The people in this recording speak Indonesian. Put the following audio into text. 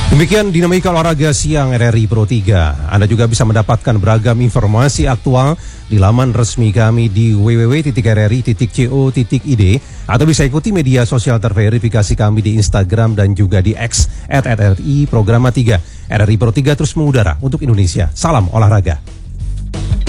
Demikian dinamika olahraga siang RRI Pro 3. Anda juga bisa mendapatkan beragam informasi aktual di laman resmi kami di www.rri.co.id atau bisa ikuti media sosial terverifikasi kami di Instagram dan juga di X @RRI Programa 3. RRI Pro 3 terus mengudara untuk Indonesia. Salam olahraga.